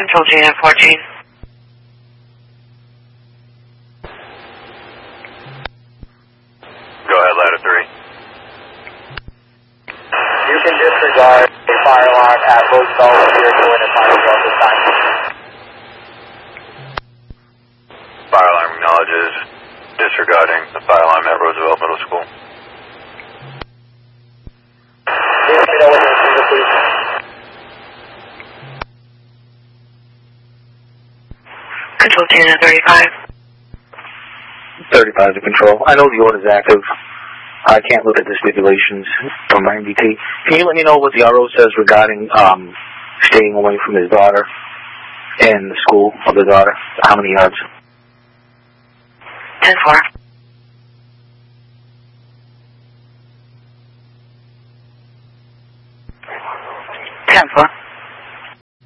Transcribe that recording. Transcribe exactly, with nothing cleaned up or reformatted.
Control G N fourteen. Go ahead, ladder three. You can disregard a fire alarm at Roosevelt if you're doing a fire alarm this time. Fire alarm acknowledges disregarding the fire alarm at Roosevelt Middle School. Let me know when you're through, please. Control G N thirty-five. thirty-five to control. I know the order's active. I can't look at the stipulations from my M D T. Can you let me know what the R O says regarding um, staying away from his daughter and the school of the daughter? How many yards? ten four. ten four.